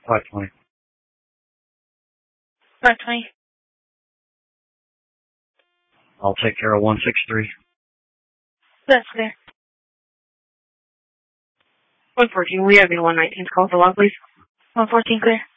520. 520. I'll take care of 163. That's clear. 114, we have you 119. Call for log, please. 114, clear.